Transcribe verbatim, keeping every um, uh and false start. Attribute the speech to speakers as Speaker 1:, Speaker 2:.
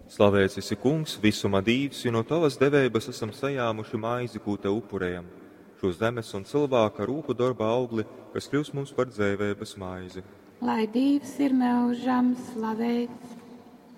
Speaker 1: Slavēts esi, Kungs, visuma Dīvs, jo no tavas devības esam sajāmuši maizi, ko te upurējam, šo zemes un cilvēka rūku darba augli, kas kļūs mums par dzēvēbas maizi.
Speaker 2: Lai Dievs ir mūžam slavēts.